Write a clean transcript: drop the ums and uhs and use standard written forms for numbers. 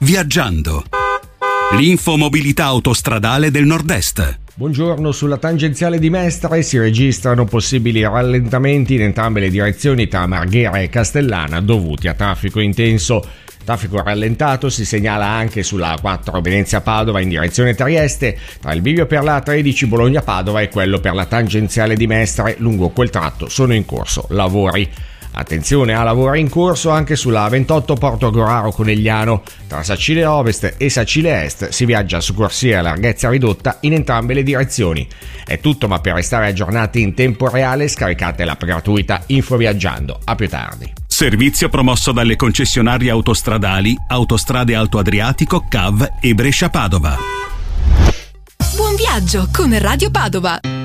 Viaggiando. L'infomobilità autostradale del Nord-Est. Buongiorno, sulla tangenziale di Mestre si registrano possibili rallentamenti in entrambe le direzioni tra Marghera e Castellana dovuti a traffico intenso. Traffico rallentato si segnala anche sulla A4 Venezia-Padova in direzione Trieste, tra il bivio per la A13 Bologna-Padova e quello per la tangenziale di Mestre. Lungo quel tratto sono in corso lavori. Attenzione a lavori in corso anche sulla A28 Portogoraro-Conegliano. Tra Sacile Ovest e Sacile Est si viaggia su corsia a larghezza ridotta in entrambe le direzioni. È tutto, ma per restare aggiornati in tempo reale scaricate l'app gratuita Info Viaggiando. A più tardi. Servizio promosso dalle concessionarie autostradali Autostrade Alto Adriatico, CAV e Brescia Padova. Buon viaggio con Radio Padova.